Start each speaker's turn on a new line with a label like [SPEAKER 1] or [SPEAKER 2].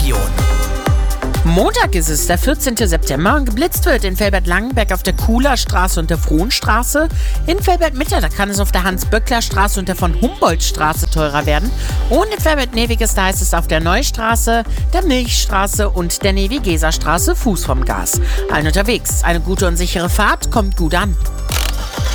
[SPEAKER 1] Region.
[SPEAKER 2] Montag ist es, der 14. September. Geblitzt wird in Velbert-Langenberg auf der Kuhlerstraße und der Frohnstraße. In Velbert-Mitte, da kann es auf der Hans-Böckler-Straße und der von Humboldt-Straße teurer werden. Und in Velbert-Neviges, da heißt es auf der Neustraße, der Milchstraße und der Nevigeser Straße Fuß vom Gas. Allen unterwegs. Eine gute und sichere Fahrt, kommt gut an.